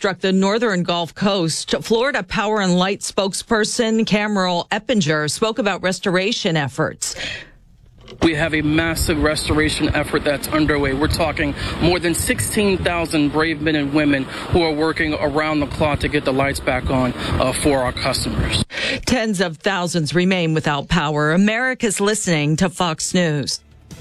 struck the northern Gulf Coast. Florida Power and Light spokesperson Cameron Eppinger spoke about restoration efforts. We have a massive restoration effort that's underway. We're talking more than 16,000 brave men and women who are working around the clock to get the lights back on for our customers. Tens of thousands remain without power. America's listening to Fox News.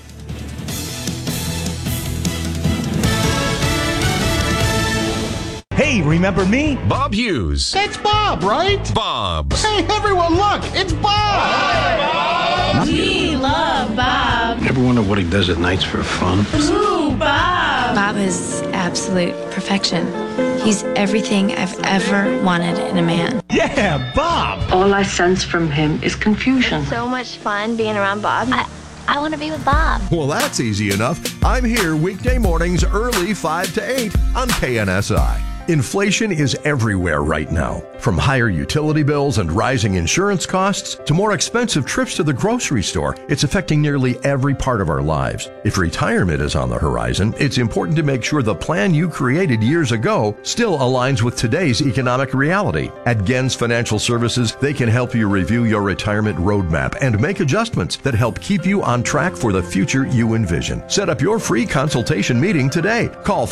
Hey, remember me? Bob Hughes. It's Bob, right? Bob. Hey, everyone, look, it's Bob! Hi, Bob! We love Bob. Ever wonder what he does at nights for fun? Ooh, Bob! Bob is absolute perfection. He's everything I've ever wanted in a man. Yeah, Bob! All I sense from him is confusion. So much fun being around Bob. I want to be with Bob. Well, that's easy enough. I'm here weekday mornings early 5 to 8 on KNSI. Inflation is everywhere right now, from higher utility bills and rising insurance costs to more expensive trips to the grocery store. It's affecting nearly every part of our lives. If retirement is on the horizon, it's important to make sure the plan you created years ago still aligns with today's economic reality. At Gens Financial Services, they can help you review your retirement roadmap and make adjustments that help keep you on track for the future you envision. Set up your free consultation meeting today. Call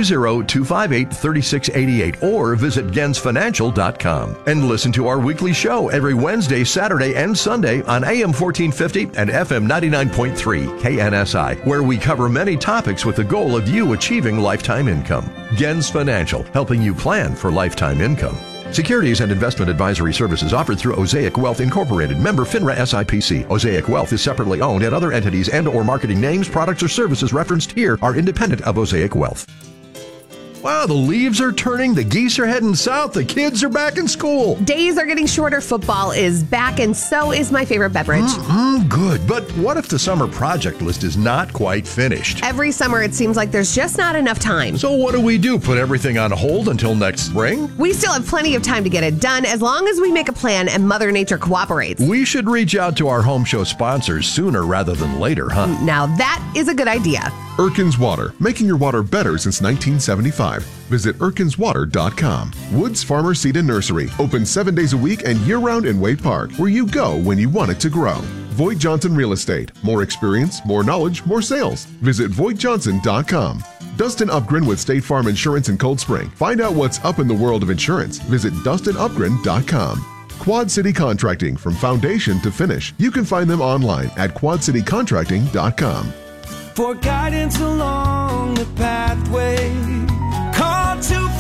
320-258-3688 or visit gensfinancial.com. And listen to our weekly show every Wednesday, Saturday, and Sunday on AM 1450 and FM 99.3 KNSI, where we cover many topics with the goal of you achieving lifetime income. Gens Financial, helping you plan for lifetime income. Securities and investment advisory services offered through Osaic Wealth Incorporated, member FINRA SIPC. Osaic Wealth is separately owned, and other entities and or marketing names, products, or services referenced here are independent of Osaic Wealth. Wow, the leaves are turning, the geese are heading south, the kids are back in school. Days are getting shorter, football is back, and so is my favorite beverage. Good, but what if the summer project list is not quite finished? Every summer it seems like there's just not enough time. So what do? Put everything on hold until next spring? We still have plenty of time to get it done as long as we make a plan and Mother Nature cooperates. We should reach out to our home show sponsors sooner rather than later, huh? Now that is a good idea. Erkin's Water, making your water better since 1975. Visit erkinswater.com. Woods Farmer Seed and Nursery, open 7 days a week and year-round in Wade Park, where you go when you want it to grow. Voigt Johnson Real Estate, more experience, more knowledge, more sales. Visit voigtjohnson.com. Dustin Upgren with State Farm Insurance in Cold Spring. Find out what's up in the world of insurance. Visit dustinupgren.com. Quad City Contracting, from foundation to finish. You can find them online at quadcitycontracting.com. For guidance along the pathway, call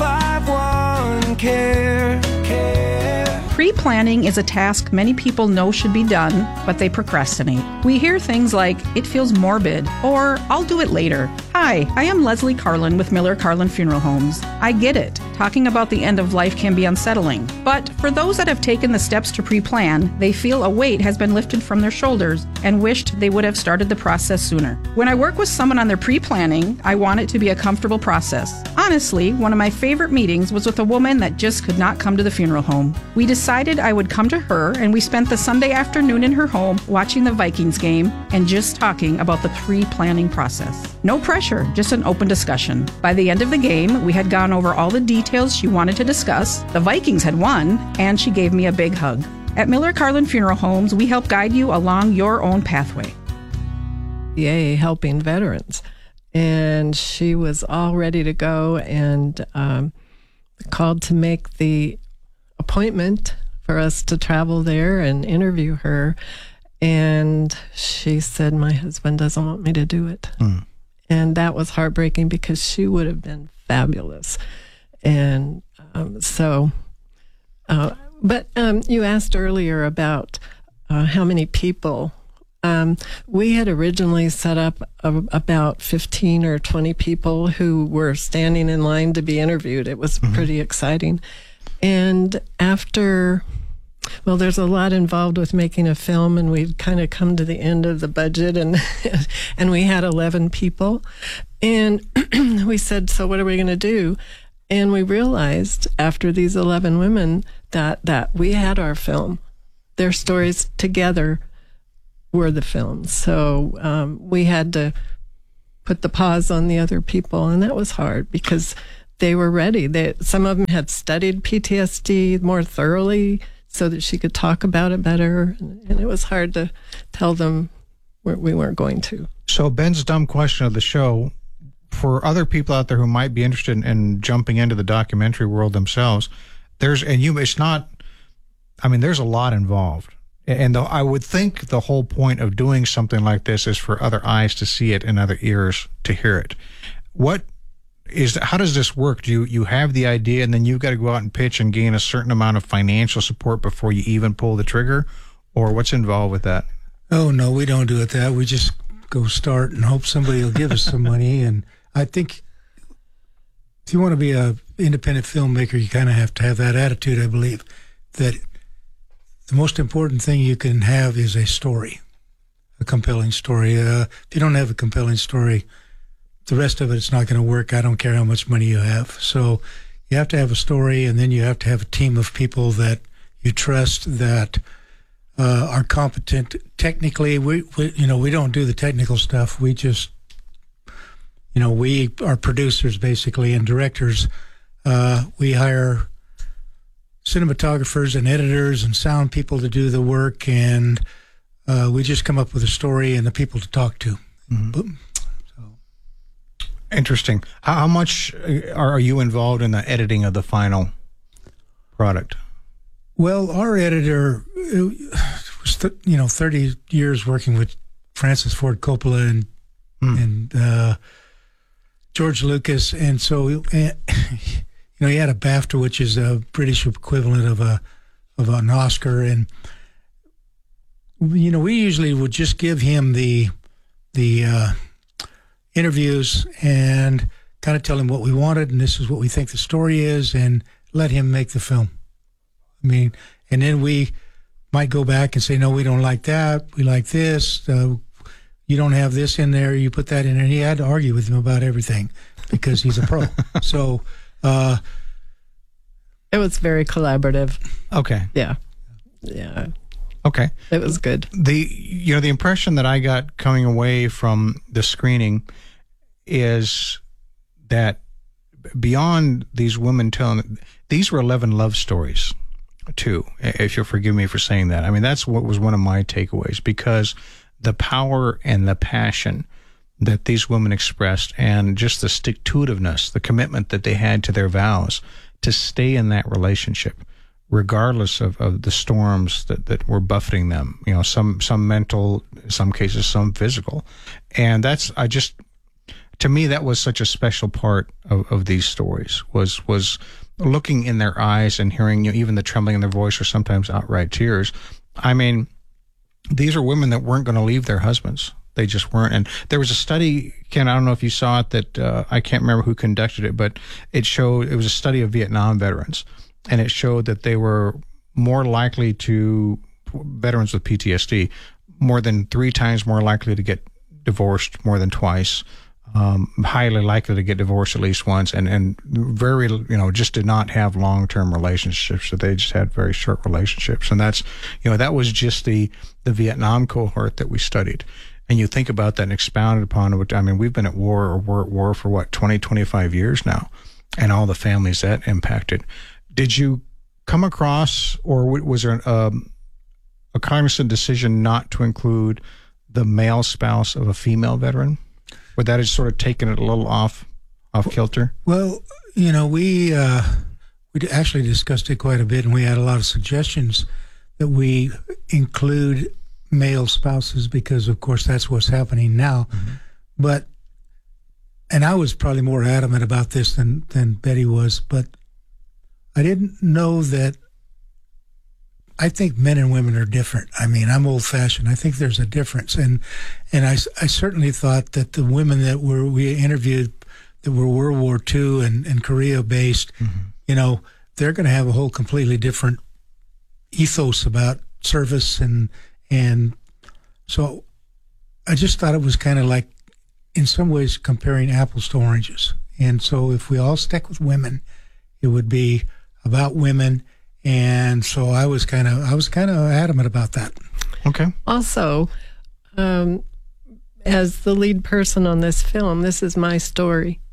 251-CARE. Pre-planning is a task many people know should be done, but they procrastinate. We hear things like, it feels morbid, or I'll do it later. Hi, I am Leslie Carlin with Miller Carlin Funeral Homes. I get it. Talking about the end of life can be unsettling. But for those that have taken the steps to pre-plan, they feel a weight has been lifted from their shoulders and wished they would have started the process sooner. When I work with someone on their pre-planning, I want it to be a comfortable process. Honestly, one of my favorite meetings was with a woman that just could not come to the funeral home. We decided I would come to her, and we spent the Sunday afternoon in her home watching the Vikings game and just talking about the pre-planning process. No pressure, just an open discussion. By the end of the game, we had gone over all the details she wanted to discuss, the Vikings had won, and she gave me a big hug. At Miller Carlin Funeral Homes, we help guide you along your own pathway. Yay, helping veterans. And she was all ready to go and called to make the appointment for us to travel there and interview her. And she said, my husband doesn't want me to do it. And that was heartbreaking because she would have been fabulous. And but you asked earlier about how many people. We had originally set up about 15 or 20 people who were standing in line to be interviewed. It was pretty exciting. And after, well, there's a lot involved with making a film, and we'd kind of come to the end of the budget, and and we had 11 people. And we said, so what are we going to do? And we realized after these 11 women that we had our film. Their stories together were the film. So we had to put the pause on the other people, and that was hard because they were ready. Some of them had studied PTSD more thoroughly so that she could talk about it better. And it was hard to tell them we weren't going to. So Ben's dumb question of the show, for other people out there who might be interested in jumping into the documentary world themselves, there's a lot involved. And I would think the whole point of doing something like this is for other eyes to see it and other ears to hear it. How does this work? Do you have the idea and then you've got to go out and pitch and gain a certain amount of financial support before you even pull the trigger? Or what's involved with that? Oh, no, we don't do it that. We just go start and hope somebody will give us some money. And I think if you want to be an independent filmmaker, you kind of have to have that attitude, I believe, that the most important thing you can have is a story, a compelling story. If you don't have a compelling story, the rest of it's not going to work. I don't care how much money you have. So you have to have a story, and then you have to have a team of people that you trust that are competent technically. We don't do the technical stuff. We just, we are producers basically and directors. We hire cinematographers and editors and sound people to do the work, and we just come up with a story and the people to talk to. Mm-hmm. Interesting. How much are you involved in the editing of the final product? Well, our editor was 30 years working with Francis Ford Coppola and George Lucas, and so he had a BAFTA, which is a British equivalent of an Oscar, and we usually would just give him the interviews and kind of tell him what we wanted, and this is what we think the story is, and let him make the film. And then we might go back and say, no, we don't like that. We like this. You don't have this in there. You put that in there. And he had to argue with him about everything because he's a pro. So it was very collaborative. Okay. Yeah. Okay. It was good. The impression that I got coming away from the screening is that beyond these women telling, these were 11 love stories too, if you'll forgive me for saying that. That's what was one of my takeaways, because the power and the passion that these women expressed and just the stick-to-itiveness, the commitment that they had to their vows to stay in that relationship, regardless of the storms that were buffeting them, some mental, in some cases, some physical. And to me, that was such a special part of these stories, was looking in their eyes and hearing even the trembling in their voice or sometimes outright tears. These are women that weren't going to leave their husbands. They just weren't. And there was a study, Ken, I don't know if you saw it, that I can't remember who conducted it, but it was a study of Vietnam veterans. And it showed that they were more likely veterans with PTSD, more than 3 times more likely to get divorced more than twice, highly likely to get divorced at least once, and very, just did not have long-term relationships. So they just had very short relationships. And that's, that was just the Vietnam cohort that we studied. And you think about that and expounded upon it. We've been at war, or we're at war for 20, 25 years now, and all the families that impacted. Did you come across, or was there a cognizant decision not to include the male spouse of a female veteran? Would that have sort of taken it a little off kilter? Well, we actually discussed it quite a bit, and we had a lot of suggestions that we include male spouses because, of course, that's what's happening now. Mm-hmm. And I was probably more adamant about this than Betty was, but I didn't know that. I think men and women are different. I'm old-fashioned. I think there's a difference, and I certainly thought that the women that we interviewed that were World War II and Korea-based, mm-hmm. They're going to have a whole completely different ethos about service, and so I just thought it was kind of like, in some ways, comparing apples to oranges. And so if we all stuck with women, it would be about women. And so I was kind of adamant about that. Okay. Also, as the lead person on this film, this is my story.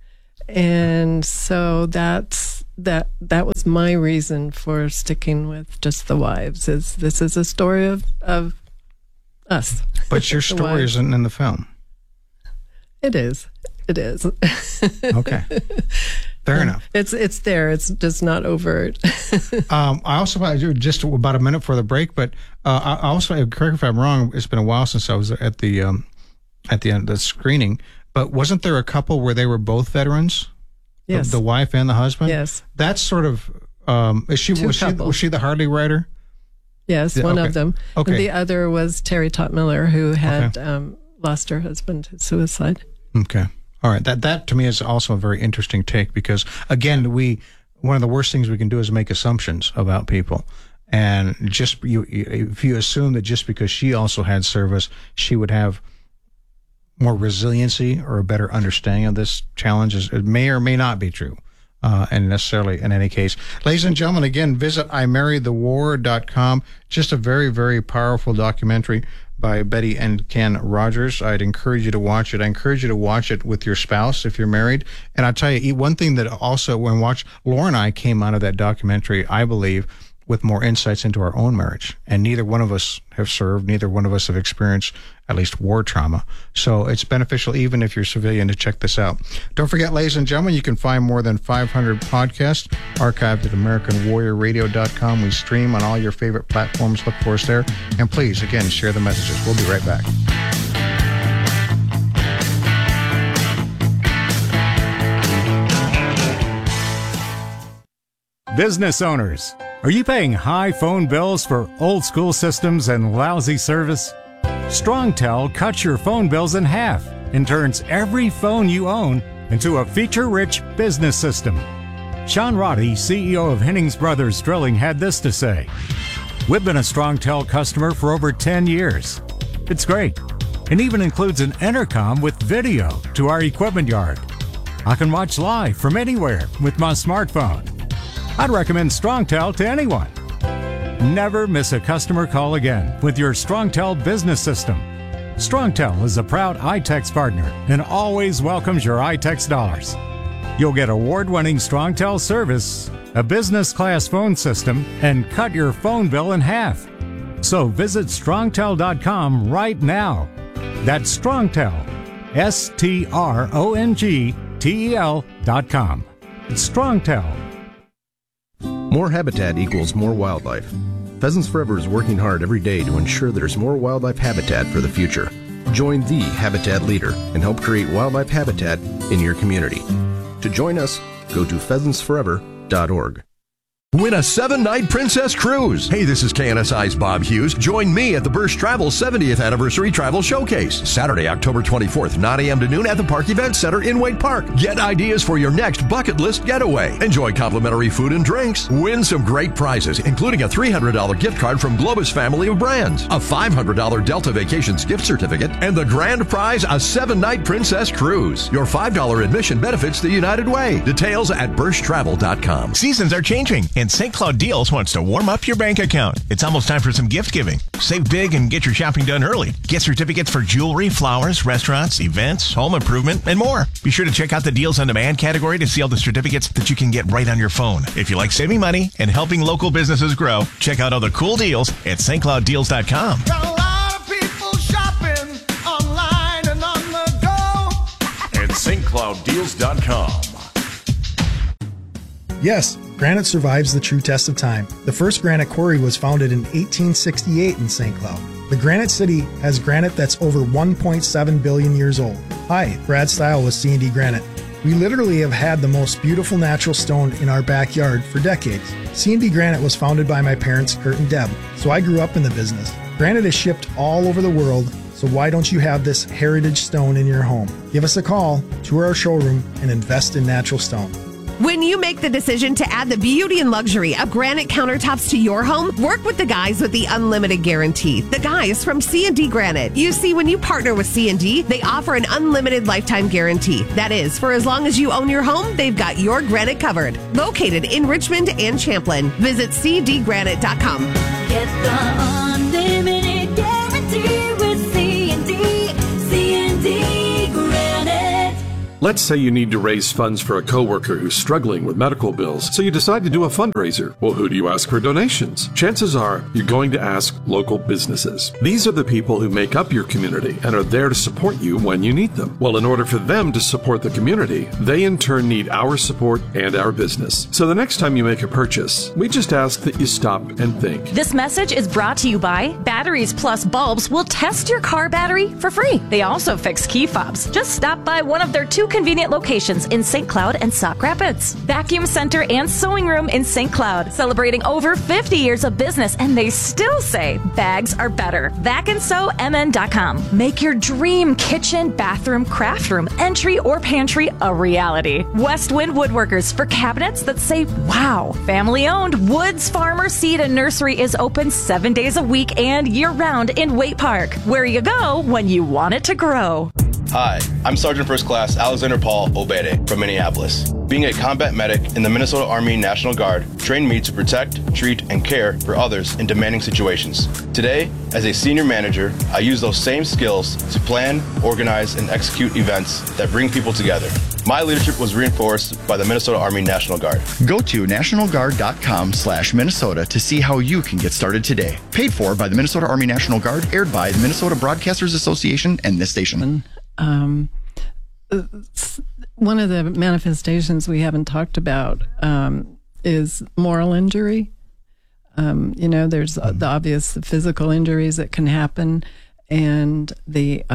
And so that was my reason for sticking with just the wives. This is a story of us. But your story isn't in the film. It is. Okay. Fair enough. It's there. It's just not overt. I also just about a minute for the break, but I also, correct me if I'm wrong, it's been a while since I was at the end of the screening. But wasn't there a couple where they were both veterans? Yes. The wife and the husband? Yes. That's sort of, was she the Harley rider? Yes, one of them. Okay. And the other was Terry Todd-Miller, who had lost her husband to suicide. Okay. All right. That to me is also a very interesting take because, again, one of the worst things we can do is make assumptions about people. And if you assume that just because she also had service, she would have more resiliency or a better understanding of this challenge, it may or may not be true. And necessarily in any case. Ladies and gentlemen, again, visit IMarriedTheWar.com. Just a very, very powerful documentary by Betty and Ken Rogers. I'd encourage you to watch it. I encourage you to watch it with your spouse if you're married. And I'll tell you, one thing that also, Laura and I came out of that documentary, I believe, with more insights into our own marriage. And neither one of us have served, neither one of us have experienced at least war trauma. So it's beneficial, even if you're civilian, to check this out. Don't forget, ladies and gentlemen, you can find more than 500 podcasts archived at AmericanWarriorRadio.com. We stream on all your favorite platforms. Look for us there. And please, again, share the messages. We'll be right back. Business owners, are you paying high phone bills for old school systems and lousy service? StrongTel cuts your phone bills in half and turns every phone you own into a feature-rich business system. Sean Roddy, CEO of Hennings Brothers Drilling, had this to say: "We've been a StrongTel customer for over 10 years. It's great, and even includes an intercom with video to our equipment yard. I can watch live from anywhere with my smartphone. I'd recommend StrongTel to anyone. Never miss a customer call again with your StrongTel business system. StrongTel is a proud iTex partner and always welcomes your iTex dollars. You'll get award-winning StrongTel service, a business-class phone system, and cut your phone bill in half. So visit StrongTel.com right now. That's StrongTel, StrongTel.com. It's StrongTel. More habitat equals more wildlife. Pheasants Forever is working hard every day to ensure there's more wildlife habitat for the future. Join the habitat leader and help create wildlife habitat in your community. To join us, go to pheasantsforever.org. Win a 7-night Princess Cruise. Hey, this is KNSI's Bob Hughes. Join me at the Birch Travel 70th Anniversary Travel Showcase, Saturday, October 24th, 9 a.m. to noon at the Park Event Center in Wade Park. Get ideas for your next bucket list getaway. Enjoy complimentary food and drinks. Win some great prizes, including a $300 gift card from Globus family of brands, a $500 Delta Vacations gift certificate, and the grand prize, a 7-night Princess Cruise. Your $5 admission benefits the United Way. Details at birchtravel.com. Seasons are changing, and St. Cloud Deals wants to warm up your bank account. It's almost time for some gift giving. Save big and get your shopping done early. Get certificates for jewelry, flowers, restaurants, events, home improvement, and more. Be sure to check out the Deals on Demand category to see all the certificates that you can get right on your phone. If you like saving money and helping local businesses grow, check out all the cool deals at stclouddeals.com. Got a lot of people shopping online and on the go at stclouddeals.com. Yes, granite survives the true test of time. The first granite quarry was founded in 1868 in St. Cloud. The Granite City has granite that's over 1.7 billion years old. Hi, Brad Stile with C&D Granite. We literally have had the most beautiful natural stone in our backyard for decades. C&D Granite was founded by my parents, Kurt and Deb, so I grew up in the business. Granite is shipped all over the world, so why don't you have this heritage stone in your home? Give us a call, tour our showroom, and invest in natural stone. When you make the decision to add the beauty and luxury of granite countertops to your home, work with the guys with the unlimited guarantee. The guys from C&D Granite. You see, when you partner with C&D, they offer an unlimited lifetime guarantee. That is, for as long as you own your home, they've got your granite covered. Located in Richmond and Champlin. Visit cdgranite.com. Get the unlimited guarantee with C&D. C&D Granite. Let's say you need to raise funds for a coworker who's struggling with medical bills, so you decide to do a fundraiser. Well, who do you ask for donations? Chances are you're going to ask local businesses. These are the people who make up your community and are there to support you when you need them. Well, in order for them to support the community, they in turn need our support and our business. So the next time you make a purchase, we just ask that you stop and think. This message is brought to you by Batteries Plus Bulbs will test your car battery for free. They also fix key fobs. Just stop by one of their 2 convenient locations in St. Cloud and Sauk Rapids. Vacuum Center and Sewing Room in St. Cloud, celebrating over 50 years of business, and they still say bags are better. VacandSewMN.com. Make your dream kitchen, bathroom, craft room, entry, or pantry a reality. Westwind Woodworkers for cabinets that say wow. Family owned Woods Farmer Seed and Nursery is open 7 days a week and year round in Waite Park, where you go when you want it to grow. Hi, I'm Sergeant First Class Alexander Paul Obede from Minneapolis. Being a combat medic in the Minnesota Army National Guard trained me to protect, treat, and care for others in demanding situations. Today, as a senior manager, I use those same skills to plan, organize, and execute events that bring people together. My leadership was reinforced by the Minnesota Army National Guard. Go to nationalguard.com/Minnesota to see how you can get started today. Paid for by the Minnesota Army National Guard, aired by the Minnesota Broadcasters Association and this station. One of the manifestations we haven't talked about is moral injury. There's the obvious physical injuries that can happen, and the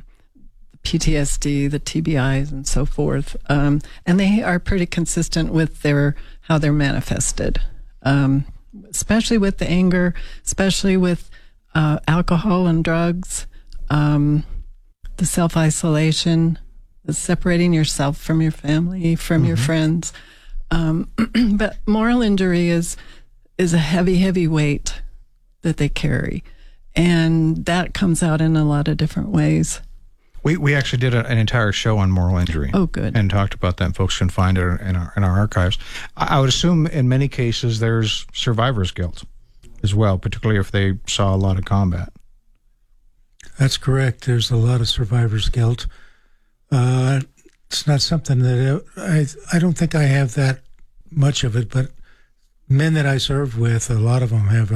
PTSD, the TBIs, and so forth. And they are pretty consistent with how they're manifested, especially with the anger, especially with alcohol and drugs. The self-isolation, the separating yourself from your family, from your friends. But moral injury is a heavy, heavy weight that they carry. And that comes out in a lot of different ways. We actually did an entire show on moral injury. Oh, good. And talked about that. Folks can find it in our archives. I would assume in many cases there's survivor's guilt as well, particularly if they saw a lot of combat. That's correct. There's a lot of survivor's guilt. It's not something that I don't think I have that much of it, but men that I served with, a lot of them have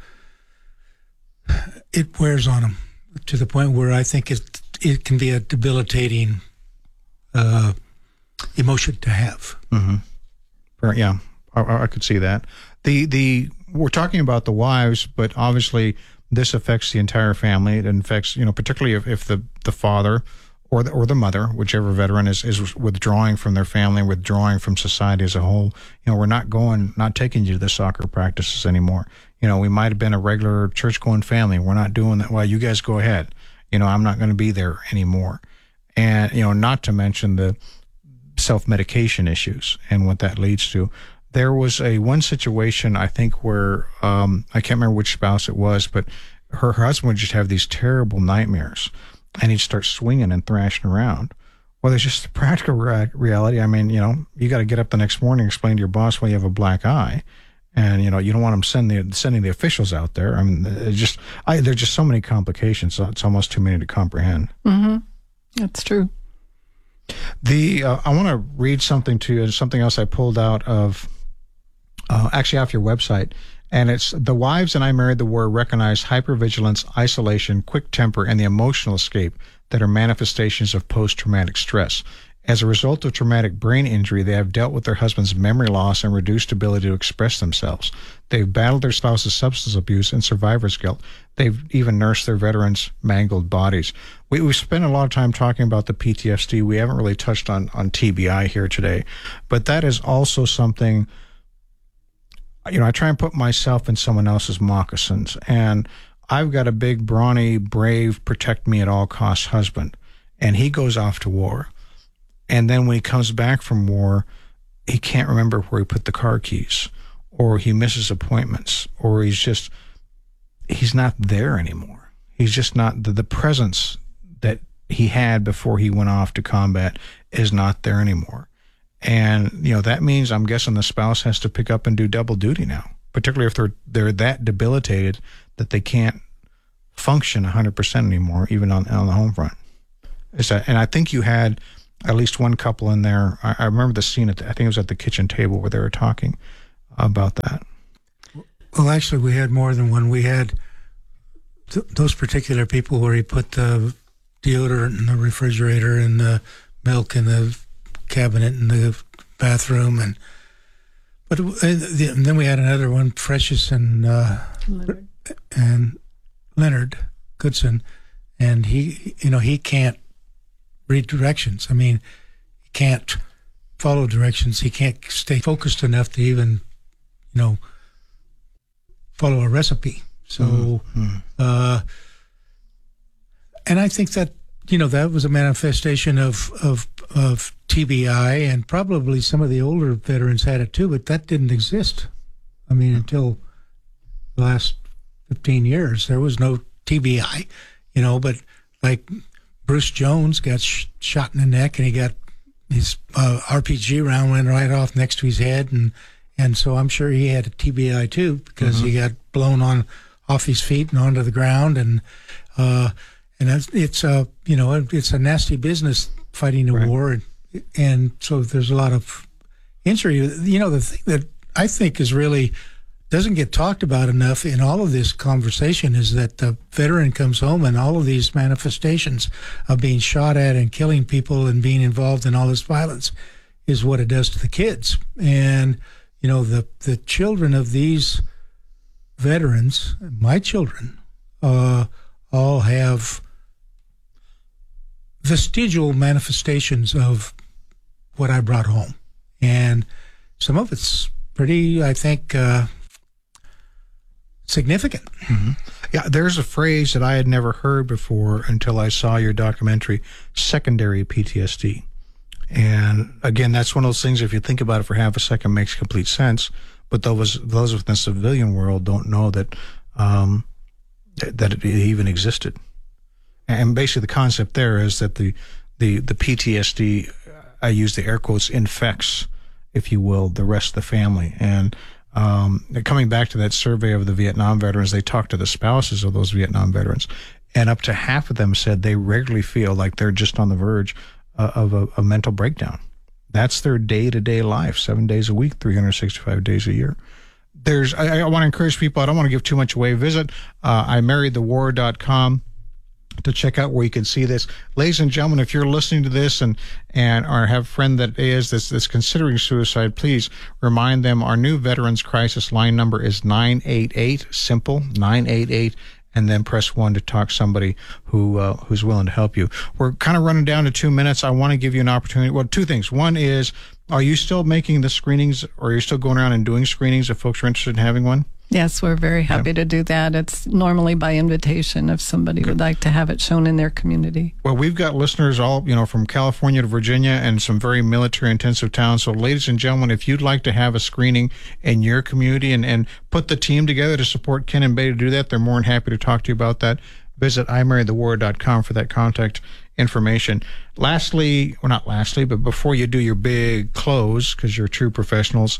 it wears on them to the point where I think it can be a debilitating emotion to have. Mm-hmm. Yeah, I could see that. We're talking about the wives, but obviously this affects the entire family. It affects, particularly if the father or the mother, whichever veteran is withdrawing from their family, withdrawing from society as a whole. We're not taking you to the soccer practices anymore. We might have been a regular church-going family. We're not doing that. Well, you guys go ahead. I'm not going to be there anymore. And, not to mention the self-medication issues and what that leads to. There was one situation, I think, where I can't remember which spouse it was, but her husband would just have these terrible nightmares, and he'd start swinging and thrashing around. Well, there's just a practical reality. I mean, you got to get up the next morning and explain to your boss why you have a black eye, and you don't want them sending the officials out there. I mean, there's just so many complications. So it's almost too many to comprehend. Mm-hmm. That's true. I want to read something to you. Something else I pulled out of. Actually off your website, and it's the wives and I married the war recognize hypervigilance, isolation, quick temper, and the emotional escape that are manifestations of post-traumatic stress. As a result of traumatic brain injury, they have dealt with their husband's memory loss and reduced ability to express themselves. They've battled their spouse's substance abuse and survivor's guilt. They've even nursed their veterans' mangled bodies. We've spent a lot of time talking about the PTSD. We haven't really touched on TBI here today, but that is also something. I try and put myself in someone else's moccasins, and I've got a big, brawny, brave, protect me at all costs husband, and he goes off to war. And then when he comes back from war, he can't remember where he put the car keys, or he misses appointments, or he's not there anymore. He's just not, the presence that he had before he went off to combat is not there anymore. And, that means I'm guessing the spouse has to pick up and do double duty now, particularly if they're that debilitated that they can't function 100% anymore, even on the home front. And I think you had at least one couple in there. I remember the scene, I think it was at the kitchen table where they were talking about that. Well, actually, we had more than one. We had those particular people where he put the deodorant in the refrigerator and the milk in the cabinet in the bathroom, and then we had another one, Precious and Leonard Goodson, and he can't read directions. I mean, he can't follow directions. He can't stay focused enough to even, follow a recipe. So, and I think that, that was a manifestation of TBI, and probably some of the older veterans had it too, but that didn't exist. I mean, until the last 15 years, there was no TBI, but like Bruce Jones got shot in the neck, and he got his RPG round went right off next to his head, and so I'm sure he had a TBI too, because he got blown off his feet and onto the ground, and it's a nasty business fighting a war, and so there's a lot of injury. The thing that I think is really doesn't get talked about enough in all of this conversation is that the veteran comes home, and all of these manifestations of being shot at and killing people and being involved in all this violence is what it does to the kids. And the children of these veterans, my children, all have vestigial manifestations of what I brought home. And some of it's pretty, I think, significant. Yeah, there's a phrase that I had never heard before until I saw your documentary, secondary PTSD. And again, that's one of those things, if you think about it for half a second, makes complete sense. But those within the civilian world don't know that that it even existed. And basically, the concept there is that the PTSD, I use the air quotes, infects, if you will, the rest of the family. And coming back to that survey of the Vietnam veterans, they talked to the spouses of those Vietnam veterans, and up to half of them said they regularly feel like they're just on the verge of a mental breakdown. That's their day-to-day life, 7 days a week, 365 days a year. I want to encourage people, I don't want to give too much away. Visit IMarriedTheWar.com to check out where you can see this. Ladies and gentlemen, if you're listening to this and or have a friend that's considering suicide, please remind them our new Veterans Crisis line number is 988, simple, 988, and then press 1 to talk to somebody who's willing to help you. We're kind of running down to 2 minutes. I want to give you an opportunity. Well, two things. One is, are you still making the screenings, or are you still going around and doing screenings if folks are interested in having one? Yes, we're very happy to do that. It's normally by invitation if somebody would like to have it shown in their community. Well, we've got listeners all, from California to Virginia and some very military-intensive towns. So, ladies and gentlemen, if you'd like to have a screening in your community and put the team together to support Ken and Betty to do that, they're more than happy to talk to you about that. Visit IMarriedTheWar.com for that contact information. Lastly, well, not lastly, but before you do your big close, because you're true professionals,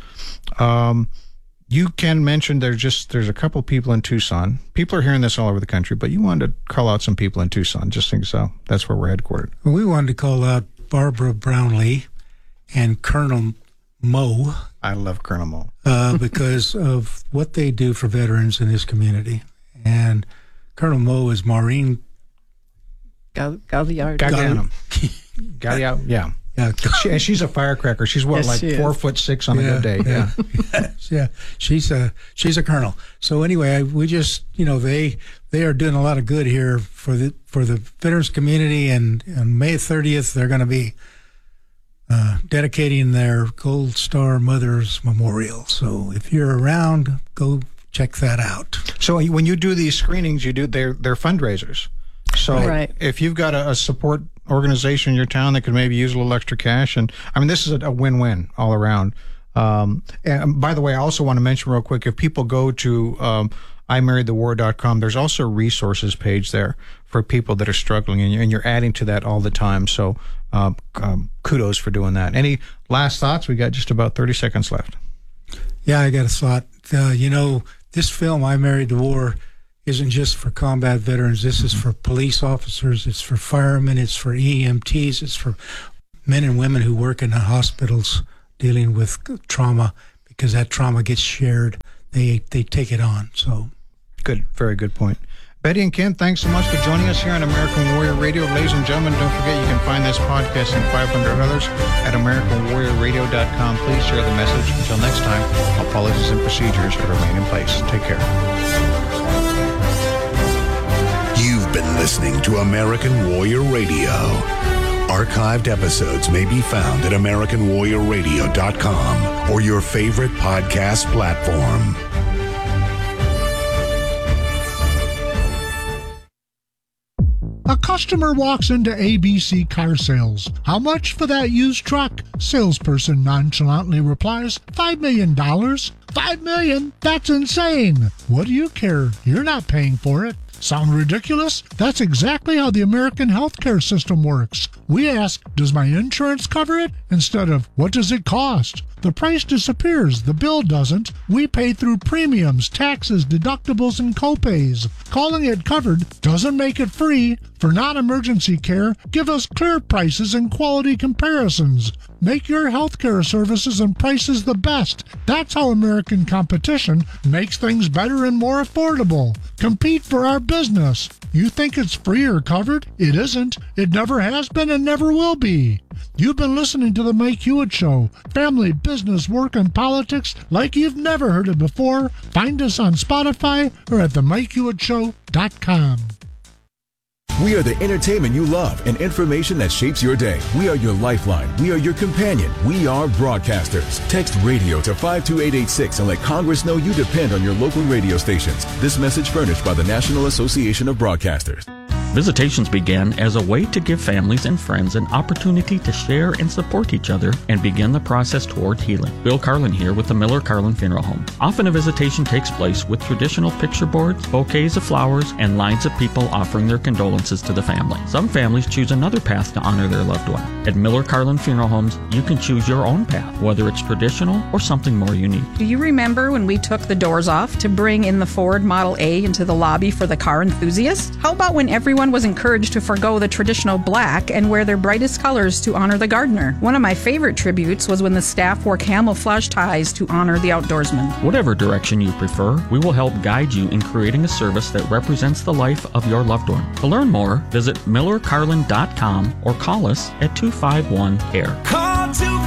you can mention there's a couple people in Tucson. People are hearing this all over the country, but you wanted to call out some people in Tucson. Just think so. That's where we're headquartered. Well, we wanted to call out Barbara Brownlee and Colonel Moe. I love Colonel Moe. Because of what they do for veterans in this community. And Colonel Moe is Maureen Galliard. Galliard, yeah. Yeah, she's a firecracker. She's what, yes, 4'6" on a good day. Yeah. She's a colonel. So anyway, we just they are doing a lot of good here for the veterans community, and on May 30th they're going to be dedicating their Gold Star Mothers Memorial. So if you're around, go check that out. So when you do these screenings, they're fundraisers. So if you've got a support organization in your town that could maybe use a little extra cash, and I mean, this is a win-win all around. And by the way, I also want to mention real quick, if people go to IMarriedTheWar.com, there's also a resources page there for people that are struggling, and you're adding to that all the time. So kudos for doing that. Any last thoughts? We got just about 30 seconds left. Yeah, I got a thought. This film, I Married the War, isn't just for combat veterans. This is for police officers. It's for firemen. It's for EMTs. It's for men and women who work in the hospitals dealing with trauma, because that trauma gets shared. They take it on. So, good, very good point. Betty and Kent, thanks so much for joining us here on American Warrior Radio. Ladies and gentlemen, don't forget you can find this podcast and 500 others at AmericanWarriorRadio.com. Please share the message. Until next time, all policies and procedures remain in place. Take care. You've been listening to American Warrior Radio. Archived episodes may be found at AmericanWarriorRadio.com or your favorite podcast platform. A customer walks into ABC Car Sales. How much for that used truck? Salesperson nonchalantly replies, $5 million. $5 million? That's insane. What do you care? You're not paying for it. Sound ridiculous? That's exactly how the American healthcare system works. We ask, does my insurance cover it? Instead of, what does it cost? The price disappears, the bill doesn't. We pay through premiums, taxes, deductibles, and copays. Calling it covered doesn't make it free. For non-emergency care, give us clear prices and quality comparisons. Make your healthcare services and prices the best. That's how American competition makes things better and more affordable. Compete for our business. You think it's free or covered? It isn't. It never has been and never will be. You've been listening to The Mike Hewitt Show. Family, business, work, and politics like you've never heard it before. Find us on Spotify or at themikehewittshow.com. We are the entertainment you love and information that shapes your day. We are your lifeline. We are your companion. We are broadcasters. Text radio to 52886 and let Congress know you depend on your local radio stations. This message furnished by the National Association of Broadcasters. Visitations began as a way to give families and friends an opportunity to share and support each other and begin the process toward healing. Bill Carlin here with the Miller Carlin Funeral Home. Often a visitation takes place with traditional picture boards, bouquets of flowers, and lines of people offering their condolences to the family. Some families choose another path to honor their loved one. At Miller Carlin Funeral Homes, you can choose your own path, whether it's traditional or something more unique. Do you remember when we took the doors off to bring in the Ford Model A into the lobby for the car enthusiast? How about when everyone was encouraged to forgo the traditional black and wear their brightest colors to honor the gardener? One of my favorite tributes was when the staff wore camouflage ties to honor the outdoorsman. Whatever direction you prefer, we will help guide you in creating a service that represents the life of your loved one. To learn more, visit MillerCarlin.com or call us at 251-CARE. Call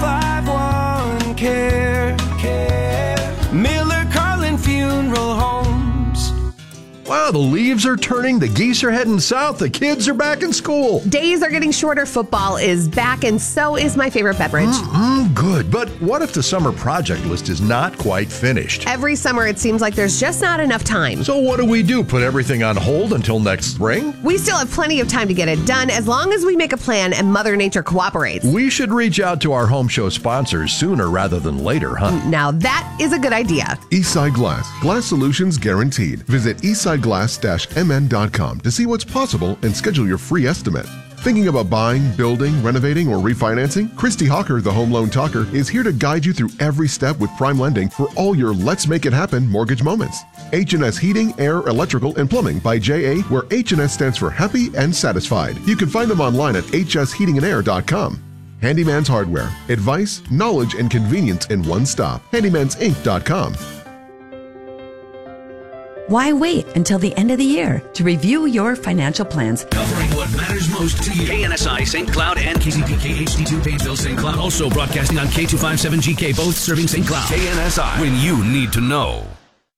251-CARE. Miller Carlin Funeral Homes. Wow, the leaves are turning, the geese are heading south, the kids are back in school. Days are getting shorter, football is back, and so is my favorite beverage. Good, but what if the summer project list is not quite finished? Every summer it seems like there's just not enough time. So what do? Put everything on hold until next spring? We still have plenty of time to get it done as long as we make a plan and Mother Nature cooperates. We should reach out to our home show sponsors sooner rather than later, huh? Now that is a good idea. Eastside Glass. Glass solutions guaranteed. Visit eastsideglass-mn.com to see what's possible and schedule your free estimate. Thinking about buying, building, renovating, or refinancing? Christy Hawker, the Home Loan Talker, is here to guide you through every step with Prime Lending for all your Let's Make It Happen mortgage moments. H&S Heating, Air, Electrical, and Plumbing by J.A., where H&S stands for Happy and Satisfied. You can find them online at hsheatingandair.com. Handyman's Hardware. Advice, knowledge, and convenience in one stop. handymansinc.com. Why wait until the end of the year to review your financial plans? Covering what matters most to you. KNSI St. Cloud and KZPK HD2 Painesville St. Cloud. Also broadcasting on K257GK, both serving St. Cloud. KNSI, when you need to know.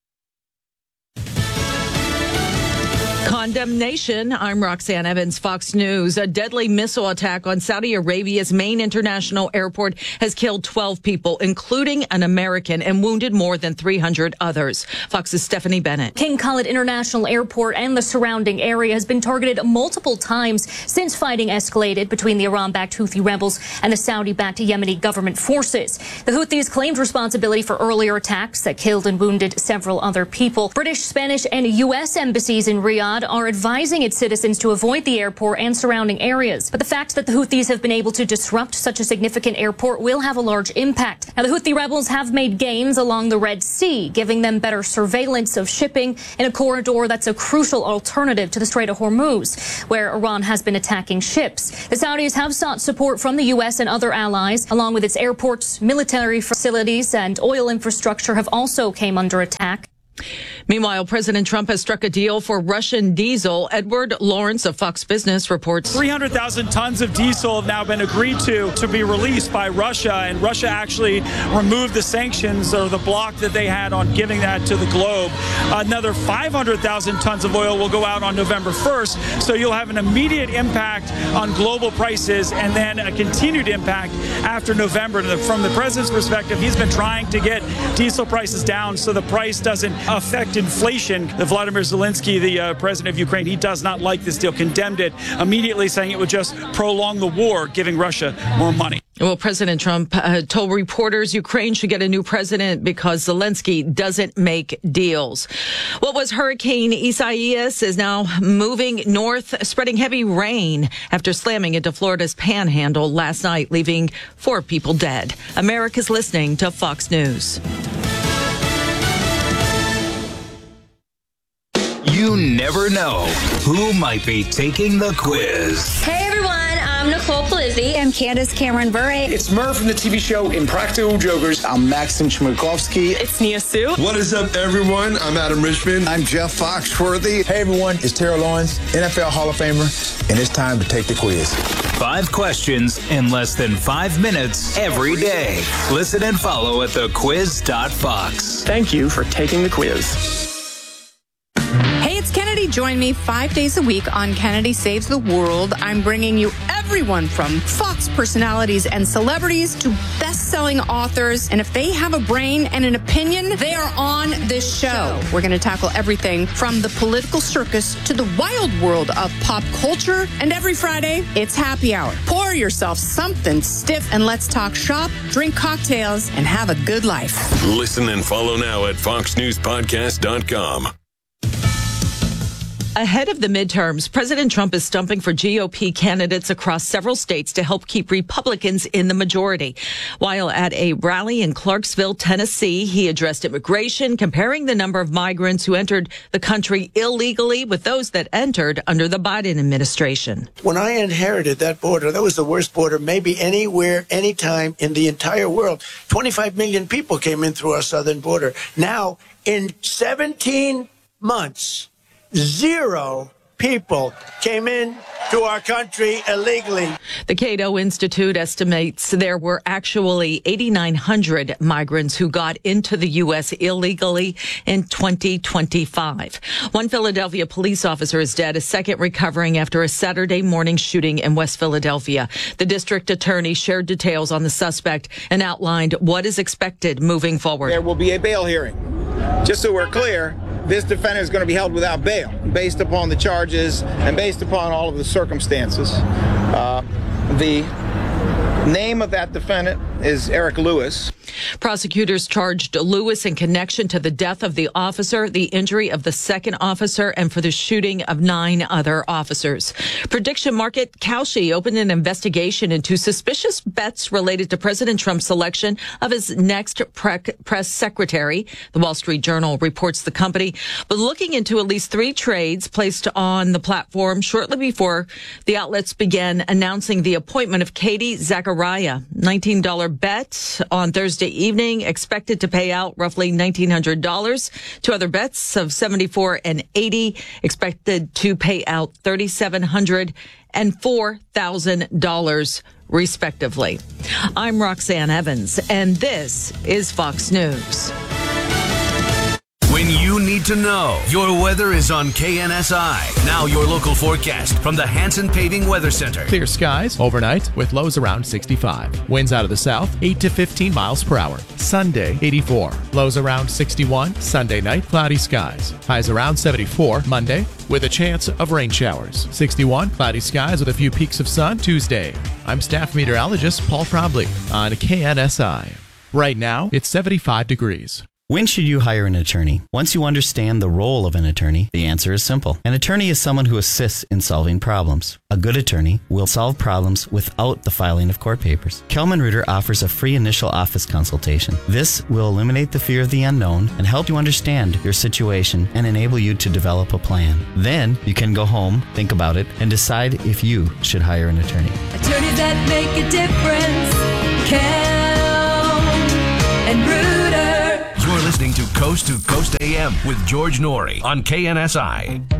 Condemnation. I'm Roxanne Evans, Fox News. A deadly missile attack on Saudi Arabia's main international airport has killed 12 people, including an American, and wounded more than 300 others. Fox's Stephanie Bennett. King Khalid International Airport and the surrounding area has been targeted multiple times since fighting escalated between the Iran-backed Houthi rebels and the Saudi-backed Yemeni government forces. The Houthis claimed responsibility for earlier attacks that killed and wounded several other people. British, Spanish, and U.S. embassies in Riyadh Riyadh are advising its citizens to avoid the airport and surrounding areas. But the fact that the Houthis have been able to disrupt such a significant airport will have a large impact. Now, the Houthi rebels have made gains along the Red Sea, giving them better surveillance of shipping in a corridor that's a crucial alternative to the Strait of Hormuz, where Iran has been attacking ships. The Saudis have sought support from the U.S. and other allies, along with its airports, military facilities, and oil infrastructure have also came under attack. Meanwhile, President Trump has struck a deal for Russian diesel. Edward Lawrence of Fox Business reports 300,000 tons of diesel have now been agreed to be released by Russia, and Russia actually removed the sanctions or the block that they had on giving that to the globe. Another 500,000 tons of oil will go out on November 1st, so you'll have an immediate impact on global prices and then a continued impact after November. From the president's perspective, he's been trying to get diesel prices down so the price doesn't affect inflation. Vladimir Zelensky, the president of Ukraine, he does not like this deal, condemned it immediately, saying it would just prolong the war, giving Russia more money. Well, President Trump told reporters Ukraine should get a new president because Zelensky doesn't make deals. What was Hurricane Isaias is now moving north, spreading heavy rain after slamming into Florida's panhandle last night, leaving 4 people dead. America's listening to Fox News. You never know who might be taking the quiz. Hey everyone, I'm Nicole Polizzi. I'm Candace Cameron Bure. It's Murph from the TV show Impractical Jokers. I'm Maxim Chmerkovsky. It's Nia Sue. What is up, everyone? I'm Adam Richmond. I'm Jeff Foxworthy. Hey everyone, it's Terrell Lawrence, NFL Hall of Famer, and it's time to take the quiz. 5 questions in less than 5 minutes every day. Listen and follow at thequiz.fox. Thank you for taking the quiz. Hey, it's Kennedy. Join me 5 days a week on Kennedy Saves the World. I'm bringing you everyone from Fox personalities and celebrities to best-selling authors. And if they have a brain and an opinion, they are on this show. We're going to tackle everything from the political circus to the wild world of pop culture. And every Friday, it's happy hour. Pour yourself something stiff and let's talk shop, drink cocktails, and have a good life. Listen and follow now at foxnewspodcast.com. Ahead of the midterms, President Trump is stumping for GOP candidates across several states to help keep Republicans in the majority. While at a rally in Clarksville, Tennessee, he addressed immigration, comparing the number of migrants who entered the country illegally with those that entered under the Biden administration. When I inherited that border, that was the worst border maybe anywhere, anytime in the entire world. 25 million people came in through our southern border. Now, in 17 months, 0 people came in to our country illegally. The Cato Institute estimates there were actually 8,900 migrants who got into the U.S. illegally in 2025. One Philadelphia police officer is dead, a second recovering after a Saturday morning shooting in West Philadelphia. The district attorney shared details on the suspect and outlined what is expected moving forward. There will be a bail hearing. Just so we're clear, this defendant is going to be held without bail based upon the charges and based upon all of the circumstances. The name of that defendant is Eric Lewis. Prosecutors charged Lewis in connection to the death of the officer, the injury of the second officer, and for the shooting of 9 other officers. Prediction market Kalshi opened an investigation into suspicious bets related to President Trump's selection of his next press secretary. The Wall Street Journal reports the company was looking into at least 3 trades placed on the platform shortly before the outlets began announcing the appointment of Katie Zachariah. $19 bet on Thursday evening, expected to pay out roughly $1,900. 2 other bets of $74 and $80, expected to pay out $3,700 and $4,000 respectively. I'm Roxanne Evans, and this is Fox News. When you need to know, your weather is on KNSI. Now your local forecast from the Hanson Paving Weather Center. Clear skies overnight with lows around 65. Winds out of the south 8 to 15 miles per hour. Sunday 84. Lows around 61. Sunday night cloudy skies. Highs around 74 Monday with a chance of rain showers. 61 cloudy skies with a few peaks of sun Tuesday. I'm staff meteorologist Paul Probley on KNSI. Right now it's 75 degrees. When should you hire an attorney? Once you understand the role of an attorney, the answer is simple. An attorney is someone who assists in solving problems. A good attorney will solve problems without the filing of court papers. Kelman Reuter offers a free initial office consultation. This will eliminate the fear of the unknown and help you understand your situation and enable you to develop a plan. Then you can go home, think about it, and decide if you should hire an attorney. Attorneys that make a difference. Kelman and Reuter. You're listening to Coast AM with George Norrie on KNSI.